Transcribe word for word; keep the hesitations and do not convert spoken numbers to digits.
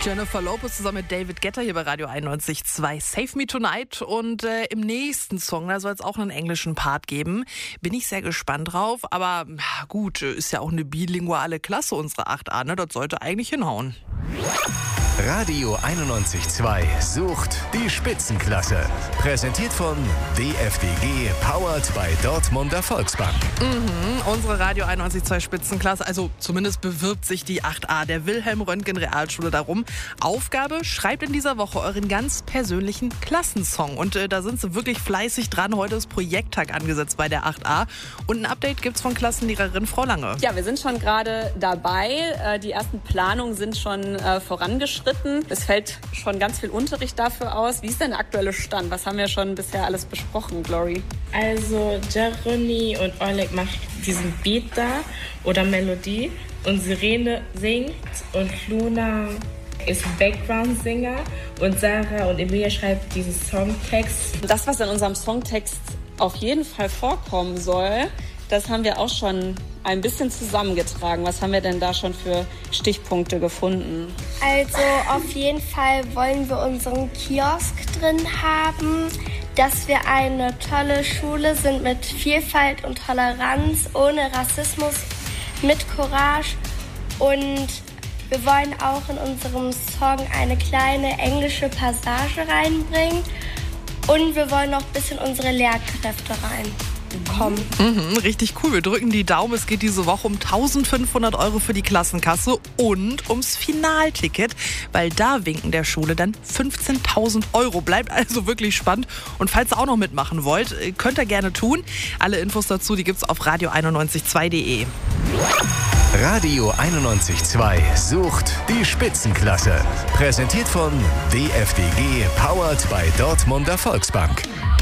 Jennifer Lopez zusammen mit David Guetta hier bei Radio einundneunzig Komma zwei. Save Me Tonight. Und äh, im nächsten Song, da soll es auch einen englischen Part geben. Bin ich sehr gespannt drauf. Aber gut, ist ja auch eine bilinguale Klasse, unsere acht a. Ne? Das sollte eigentlich hinhauen. Radio einundneunzig Komma zwei sucht die Spitzenklasse. Präsentiert von D F D G, powered by Dortmunder Volksbank. Mhm, unsere Radio einundneunzig Komma zwei Spitzenklasse, also zumindest bewirbt sich die acht a der Wilhelm Röntgen Realschule darum. Aufgabe, schreibt in dieser Woche euren ganz persönlichen Klassensong. Und äh, da sind sie wirklich fleißig dran. Heute ist Projekttag angesetzt bei der acht a. Und ein Update gibt's von Klassenlehrerin Frau Lange. Ja, wir sind schon gerade dabei. Die ersten Planungen sind schon äh, vorangeschritten. Es fällt schon ganz viel Unterricht dafür aus. Wie ist denn der aktuelle Stand? Was haben wir schon bisher alles besprochen, Glory? Also Jeremy und Oleg machen diesen Beat da oder Melodie und Sirene singt und Luna ist Background-Singer und Sarah und Emilia schreibt diesen Songtext. Das, was in unserem Songtext auf jeden Fall vorkommen soll, das haben wir auch schon ein bisschen zusammengetragen. Was haben wir denn da schon für Stichpunkte gefunden? Also auf jeden Fall wollen wir unseren Kiosk drin haben, dass wir eine tolle Schule sind mit Vielfalt und Toleranz, ohne Rassismus, mit Courage. Und wir wollen auch in unserem Song eine kleine englische Passage reinbringen. Und wir wollen noch ein bisschen unsere Lehrkräfte rein. Kommen. Mhm, richtig cool. Wir drücken die Daumen. Es geht diese Woche um eintausendfünfhundert Euro für die Klassenkasse und ums Finalticket, weil da winken der Schule dann fünfzehntausend Euro. Bleibt also wirklich spannend. Und falls ihr auch noch mitmachen wollt, könnt ihr gerne tun. Alle Infos dazu, die gibt's auf radio einundneunzig Komma zwei punkt de. Radio einundneunzig Komma zwei sucht die Spitzenklasse. Präsentiert von D F D G, powered by Dortmunder Volksbank.